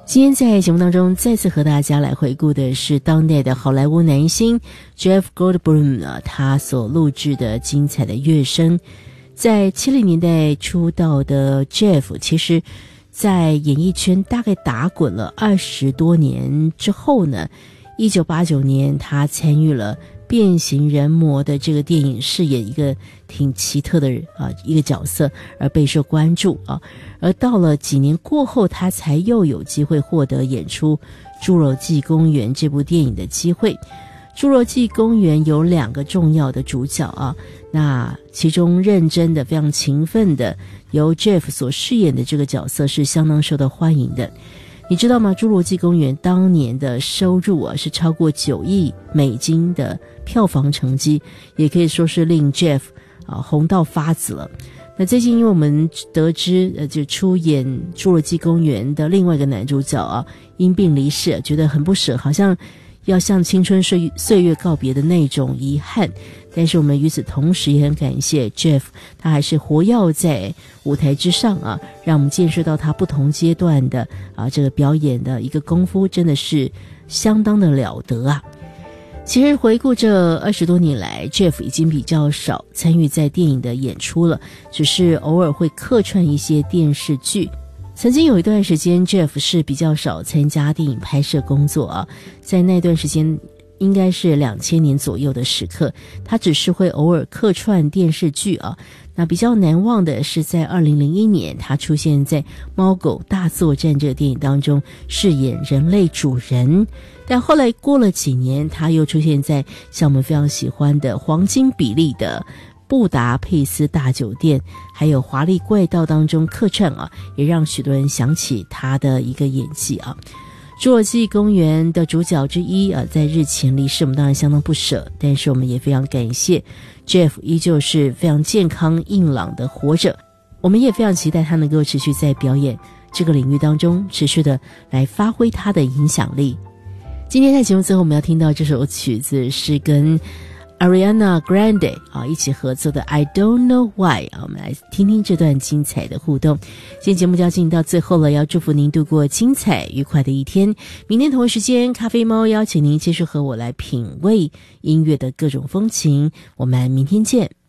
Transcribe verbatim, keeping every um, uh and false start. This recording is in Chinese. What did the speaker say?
今天在节目当中再次和大家来回顾的是当代的好莱坞男星 Jeff Goldblum 啊，他所录制的精彩的乐声。在七零年代出道的 Jeff 其实在演艺圈大概打滚了二十多年之后呢，一九八九年他参与了变形人魔的这个电影，饰演一个挺奇特的啊一个角色而备受关注啊。而到了几年过后，他才又有机会获得演出《侏罗纪公园》这部电影的机会。《侏罗纪公园》有两个重要的主角啊，那其中认真的、非常勤奋的由 Jeff 所饰演的这个角色是相当受到欢迎的。你知道吗？侏罗纪公园当年的收入啊是超过九亿美金的票房成绩，也可以说是令 Jeff 啊红到发紫了。那最近因为我们得知呃就出演侏罗纪公园的另外一个男主角啊因病离世，觉得很不舍，好像要向青春岁岁月告别的那种遗憾。但是我们与此同时也很感谢 Jeff， 他还是活跃在舞台之上啊，让我们见识到他不同阶段的啊这个表演的一个功夫，真的是相当的了得啊。其实回顾这二十多年来 Jeff 已经比较少参与在电影的演出了，只是偶尔会客串一些电视剧。曾经有一段时间 Jeff 是比较少参加电影拍摄工作啊，在那段时间应该是两千年左右的时刻，他只是会偶尔客串电视剧啊。那比较难忘的是在二零零一年他出现在《猫狗大作战》这个电影当中饰演人类主人，但后来过了几年他又出现在像我们非常喜欢的黄金比例的布达佩斯大酒店还有华丽怪盗当中客串啊，也让许多人想起他的一个演技啊。侏罗纪公园的主角之一啊，在日前离世，我们当然相当不舍，但是我们也非常感谢 Jeff 依旧是非常健康硬朗的活着，我们也非常期待他能够持续在表演这个领域当中持续的来发挥他的影响力。今天在节目最后我们要听到这首曲子是跟Ariana Grande 啊一起合作的 I Don't Know Why 啊，我们来听听这段精彩的互动。今天节目就要进行到最后了，要祝福您度过精彩愉快的一天。明天同一时间，咖啡猫邀请您继续和我来品味音乐的各种风情，我们明天见。